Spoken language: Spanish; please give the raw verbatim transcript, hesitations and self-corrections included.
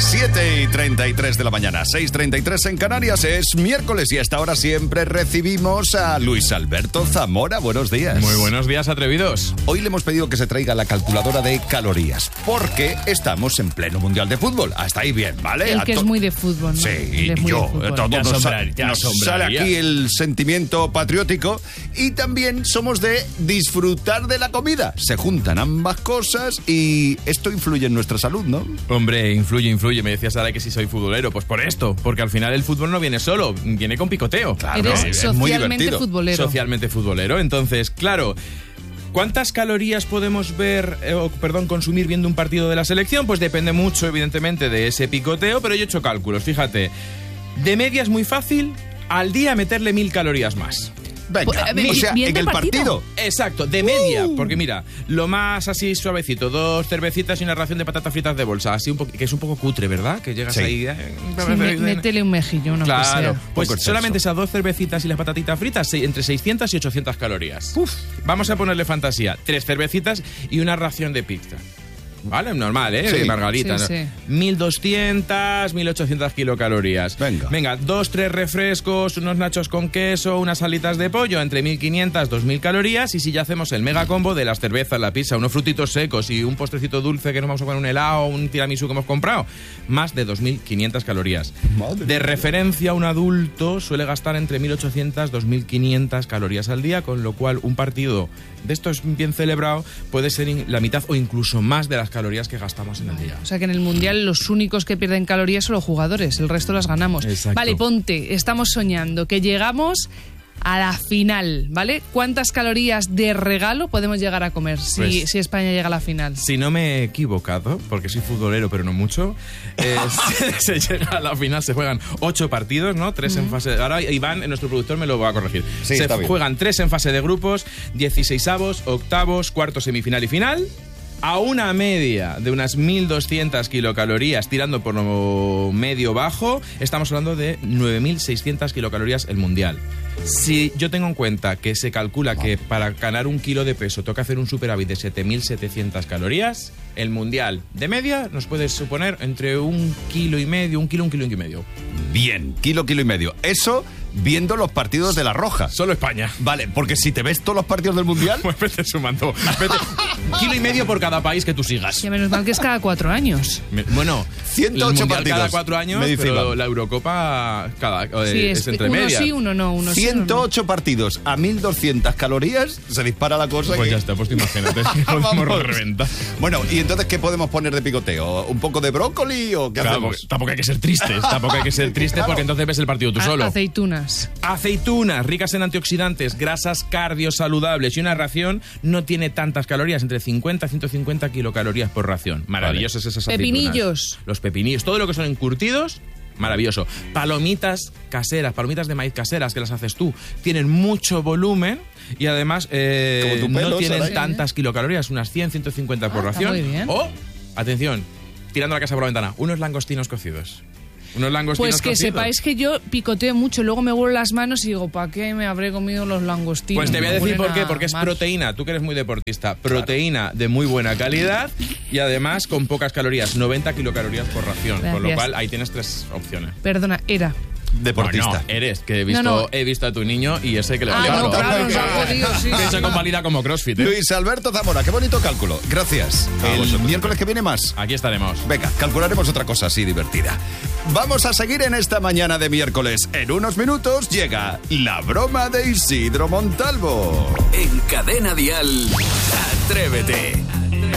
siete y treinta y tres de la mañana, seis y treinta y tres en Canarias, es miércoles y a esta hora siempre recibimos a Luis Alberto Zamora. Buenos días. Muy buenos días, atrevidos. Hoy le hemos pedido que se traiga la calculadora de calorías, porque estamos en pleno Mundial de Fútbol. Hasta ahí bien, ¿vale? El que to- es muy de fútbol, ¿no? Sí, Él y es muy yo, de fútbol. todos Te nos, asombrar- te nos sale asombraría. aquí el sentimiento patriótico y también somos de disfrutar de la comida. Se juntan ambas cosas y esto influye en nuestra salud, ¿no? Hombre, influye, influye. Me decías ahora que si soy futbolero. Pues por esto, porque al final el fútbol no viene solo, viene con picoteo. Claro, Eres es muy socialmente divertido. futbolero. Socialmente futbolero. Entonces, claro, ¿cuántas calorías podemos ver, eh, o, perdón, consumir viendo un partido de la selección? Pues depende mucho, evidentemente, de ese picoteo, pero yo he hecho cálculos, fíjate. De media es muy fácil, al día meterle mil calorías más. Venga, Pues, o sea, ¿bien en del el partido. partido? Exacto, de media, porque mira, lo más así suavecito, dos cervecitas y una ración de patatas fritas de bolsa, así un po- que es un poco cutre, ¿verdad? Que llegas Sí. ahí... eh, Sí, me- métele un mejillo, no Claro, que sea. pues Poco solamente exceso. esas dos cervecitas y las patatitas fritas, se- entre seiscientas y ochocientas calorías. Uf. Vamos a ponerle fantasía, tres cervecitas y una ración de pizza. Vale, normal, ¿eh? Sí. Margarita. Sí, ¿no? sí. mil doscientas, mil ochocientas kilocalorías. Venga. Venga, dos, tres refrescos, unos nachos con queso, unas alitas de pollo, entre mil quinientas, dos mil calorías. Y si ya hacemos el mega combo de las cervezas, la pizza, unos frutitos secos y un postrecito dulce que nos vamos a comer, un helado, un tiramisú que hemos comprado, más de dos mil quinientas calorías. Madre De mía. referencia, un adulto suele gastar entre mil ochocientas, dos mil quinientas calorías al día, con lo cual un partido de estos bien celebrado puede ser in- la mitad o incluso más de las calorías que gastamos en el día. O sea que en el Mundial los únicos que pierden calorías son los jugadores, el resto las ganamos. Exacto. Vale, ponte, estamos soñando que llegamos a la final, ¿vale? ¿Cuántas calorías de regalo podemos llegar a comer si, Pues- si España llega a la final? Si no me he equivocado, porque soy futbolero pero no mucho, eh, se, se llega a la final, se juegan ocho partidos, ¿no? Tres en fase... Ahora Iván, nuestro productor, me lo va a corregir. Sí, se está bien. juegan tres en fase de grupos, dieciseisavos, octavos, cuartos, semifinal y final. A una media de unas mil doscientas kilocalorías, tirando por lo medio bajo, estamos hablando de nueve mil seiscientas kilocalorías el mundial. Si yo tengo en cuenta que se calcula que para ganar un kilo de peso toca hacer un superávit de siete mil setecientas calorías, el mundial de media nos puede suponer entre un kilo y medio, un kilo, un kilo y medio. Bien, kilo, kilo y medio. Eso viendo los partidos de la Roja. Solo España. Vale, porque si te ves todos los partidos del Mundial... Pues vete sumando. Vete. Kilo y medio por cada país que tú sigas. Que menos mal que es cada cuatro años. Me- Bueno, ciento ocho el mundial partidos. cada cuatro años, Me dice pero Iván. la Eurocopa cada, eh, Sí, es, es, entre uno medias. sí, uno no, uno sí, uno ciento no. ocho partidos a mil doscientas calorías, se dispara la cosa. Pues que- ya está, pues tú imagínate. Podemos Vamos. reventar. Bueno, ¿y entonces qué podemos poner de picoteo? ¿Un poco de brócoli o qué Claro, hacemos? pues, tampoco hay que ser tristes, tampoco hay que ser tristes Claro. porque entonces ves el partido tú A- solo. aceitunas. Aceitunas, ricas en antioxidantes, grasas cardiosaludables y una ración no tiene tantas calorías, entre cincuenta y ciento cincuenta kilocalorías por ración. Maravillosas esas aceitunas. Pepinillos. Los pepinillos, todo lo que son encurtidos, maravilloso. Palomitas caseras, palomitas de maíz caseras que las haces tú, tienen mucho volumen y además eh, Como tu pelo, no tienen Saray. tantas kilocalorías, unas cien, ciento cincuenta por Ah, está ración. muy bien. O, atención, tirando la casa por la ventana, unos langostinos cocidos. Unos langostinos Pues que cocidos. sepáis que yo picoteo mucho, luego me vuelo las manos y digo, ¿para qué me habré comido los langostinos? Pues te voy a Me decir huelen por qué, a porque es mar. proteína, tú que eres muy deportista, proteína de muy buena calidad y además con pocas calorías, noventa kilocalorías por ración, con lo Gracias. cual ahí tienes tres opciones. Perdona, era. Deportista. No, no, eres, que he visto, No, no. he visto a tu niño y ese que le Ah, vale no, algo. claro, nos ha que- jodido, sí, Que sí. se convalida como CrossFit, ¿eh? Luis Alberto Zamora, qué bonito cálculo. Gracias. A El vosotros. miércoles que viene más. Aquí estaremos. Venga, calcularemos otra cosa así divertida. Vamos a seguir en esta mañana de miércoles. En unos minutos llega la broma de Isidro Montalvo. En Cadena Dial, Atrévete.